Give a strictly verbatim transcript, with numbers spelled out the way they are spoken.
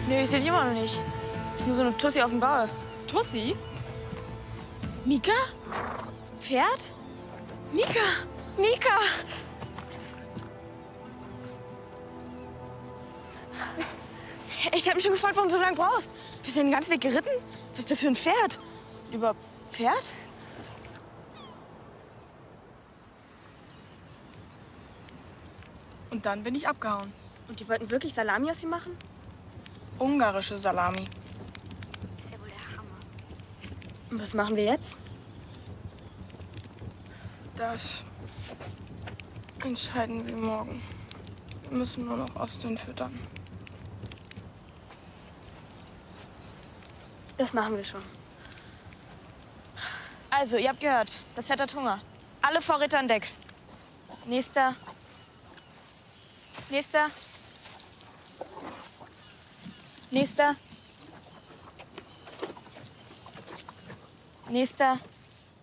Nee, ich sehe die immer noch nicht. Ist nur so eine Tussi auf dem Bau. Tussi? Mika? Pferd? Mika! Mika! Ich hab mich schon gefragt, warum du so lange brauchst. Bist du den ganzen Weg geritten? Was ist das für ein Pferd? Über Pferd? Und dann bin ich abgehauen. Und die wollten wirklich Salami aus ihm machen? Ungarische Salami. Ist ja wohl der Hammer. Und was machen wir jetzt? Das entscheiden wir morgen. Wir müssen nur noch Austin füttern. Das machen wir schon. Also, ihr habt gehört, das Pferd hat Hunger. Alle Vorräte an Deck. Nächster. Nächster. Nächster. Nächster.